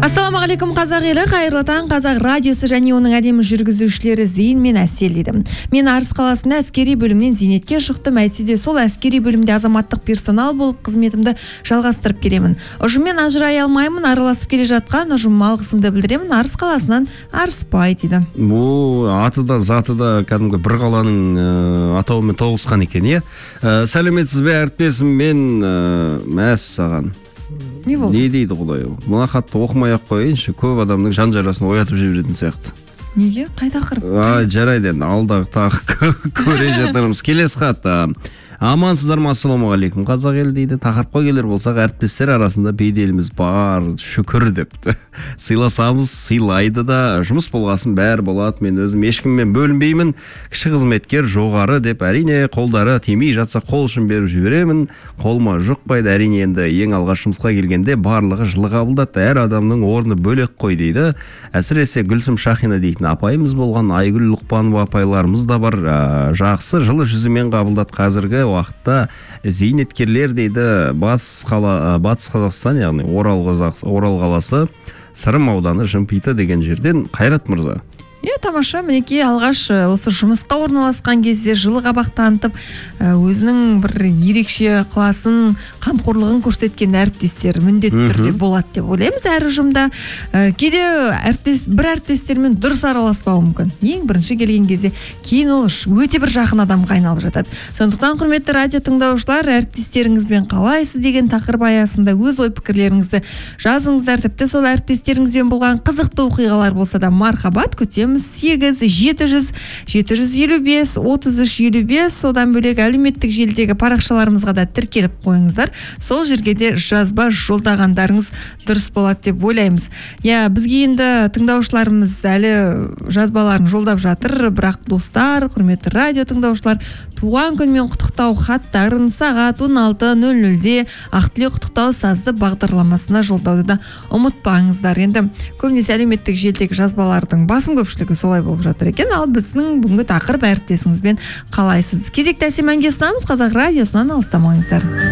Ассалаумағалейкум қазақ елі, қайырлы таң. Қазақ радиосы және оның әдемі жүргізушілері Зейін мен Әсел дейді. Мен Арыс қаласында әскери бөлімнен зейнетке шықтым. Әйтсе де сол әскери бөлімде азаматтық персонал болып қызметімді жалғастырып келемін. Ұжыммен ажырай алмаймын, араласып келе жатқан ұжымыма алғысымды білдіремін. Арыс қаласынан Арыспай дейді. Бұл аты да заты да кәдімгі бір қаланың атауымен тоғысқан екен, иә. Сәлеметсіз бе әріптесім, мен мәссаған. Не болды? Не дейді Құдай? Мына хатты оқымай-ақ қояйыншы, көп адамның жан жарасын оятып жіберетін сияқты. Неге? Қай тақырып? Жарайды, алдағы тағы көре жатырмыз. Келесі хат. Амансыздар ма? Ассалаумағалейкум қазақ елі дейді. Тақырыпқа келер болсақ, әріптестер арасында беделіміз бар, шүкір депті. Сыйласамыз, сыйлайды да, жұмыс болғасын бәрі болады. Мен өзім ешкіммен бөлінбеймін. Кіші қызметкер жоғары деп, әрине қолдары тимей жатса қол ұшын беріп жіберемін. Қолыма жұқпайды, әрине енді ең алғаш жұмысқа келгенде барлығы жылы қабылдады. Әр адамның орны бөлек қой дейді. Әсіресе Гүлсім Шахина дейтін апайымыз болған, Айгүл Лұқпанова апайларымыз да бар. Жақсы жылы жүзімен қабылдады. Қазіргі уақытта зейнеткерлер дейді батыс Қазақстан, яғни Орал қаласы, Сырым ауданы Жымпиты деген жерден Қайрат мырза. Тамаша, мінекей алғаш осы жұмысқа орналасқан кезде жылы қабақ танытып, өзінің бір ерекше класын, қамқорлығын көрсеткен әріптестер міндетті түрде болады деп ойлаймыз әр ұжымда. Кейде бір әріптестермен дұрыс араласпауы мүмкін. Ең бірінші келген кезде, кейін ол өте бір жақын адамға айналып жатады. Сондықтан құрметті радио тыңдаушылар, әріптестеріңізбен қалайсыз деген тақырып аясында өз ой пікірлеріңізді жазыңыздар. Тіпті сол әріптестеріңізбен болған қызықты оқиғалар болса да мархабат күтеміз. 8-755-33-55, одан бөлек әлеуметтік желідегі парақшаларымызға да тіркеліп қойыңыздар. Сол жерге де жазба жолдағандарыңыз дұрыс болады деп ойлаймыз. Бізге енді тыңдаушыларымыз әлі жазбаларын жолдап жатыр, бірақ достар, құрметті радио тыңдаушылар, туған күнмен құттықтау хаттарын сағат 16:00-де Ақтілек құттықтау сазды бағдарламасына жолдауды да ұмытпаңыздар. Енді көбінесе әлеуметтік желідегі жазбалардың басым көпшілігі солай болып жатыр екен. Ал біздің бүгінгі тақырып әріптесіңізбен қалайсыз? Кезекті әсем әнге ұсынамыз. Қазақ радиосынан алыстамаңыздар.